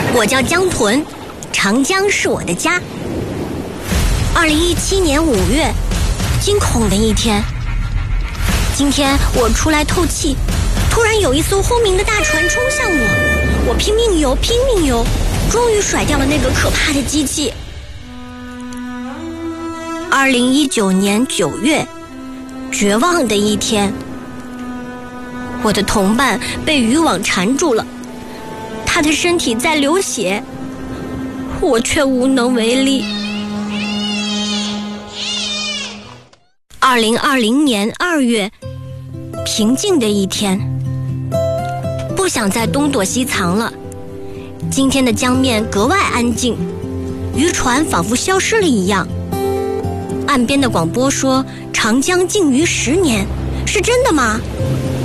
我叫江豚，长江是我的家。2017年5月，惊恐的一天。今天我出来透气，突然有一艘轰鸣的大船冲向我拼命游，终于甩掉了那个可怕的机器。2019年9月，绝望的一天。我的同伴被渔网缠住了，他的身体在流血，我却无能为力。2020年2月，平静的一天。不想再东躲西藏了。今天的江面格外安静，渔船仿佛消失了一样。岸边的广播说长江静渔10年，是真的吗？